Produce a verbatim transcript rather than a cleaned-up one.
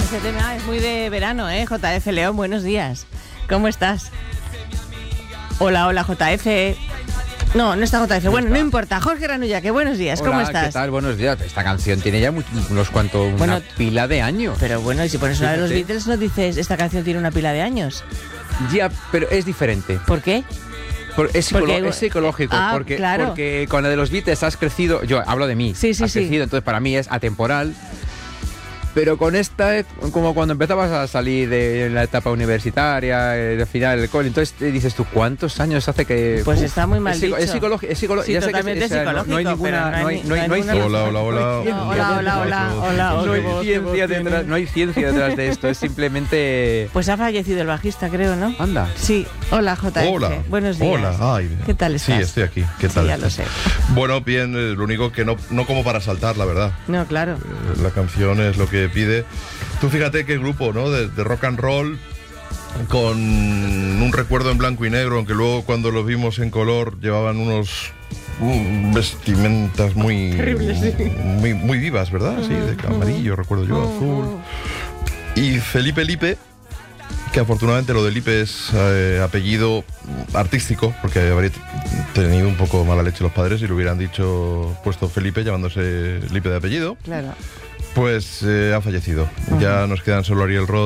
Ese tema es muy de verano, ¿eh? J F León, buenos días. ¿Cómo estás? Hola, hola, J F. No, no está J F. Bueno, no importa. Jorge Ranulla, que buenos días. Hola, ¿Cómo estás? ¿qué tal? Buenos días. Esta canción tiene ya unos cuantos, una Bueno, pila de años. Pero bueno, y si pones una de los Fíjate. Beatles, no dices, esta canción tiene una pila de años. Ya, pero es diferente. ¿Por qué? Por- es, psicolo- Porque- es psicológico, Ah, porque, claro. porque con la de los Beatles has crecido, yo hablo de mí, Sí, sí, has sí. crecido, entonces para mí es atemporal. Pero con esta, es como cuando empezabas a salir de la etapa universitaria, eh, de final del cole, entonces te dices tú, ¿cuántos años hace que...? Pues está muy mal es, psico- dicho. es psicológico, es psicológico. Sí, ya sé que totalmente o sea, no- psicológico, no hay ninguna, pero no hay, no hay, no hay ninguna- ciencia. Hola, hola, hola. No hay ciencia No, hola, hola, hola, hola, No hay hola, ciencia hola, detrás, no hay ciencia detrás de esto, es simplemente... Pues ha fallecido el bajista, creo, ¿no? Anda. Sí. Hola, J F. Hola. Buenos días. Hola. Ay, ¿Qué tal estás? Sí, estoy aquí. ¿Qué Sí, tal? ya lo estás? sé. Bueno, bien, eh, lo único que no, no como para saltar, la verdad. No, claro. Eh, La canción es lo que pide. Tú fíjate qué grupo, ¿no? De, de rock and roll con un recuerdo en blanco y negro, aunque luego cuando los vimos en color llevaban unos mm, vestimentas muy, Terribles, sí. muy muy vivas, ¿verdad? Sí, de amarillo, recuerdo yo, azul. Y Felipe Lipe, que afortunadamente lo de Lipe es eh, apellido artístico, porque habría t- tenido un poco mala leche los padres y le hubieran dicho, puesto Felipe llamándose Lipe de apellido, Claro. pues eh, ha fallecido. Ya nos quedan solo Ariel Roth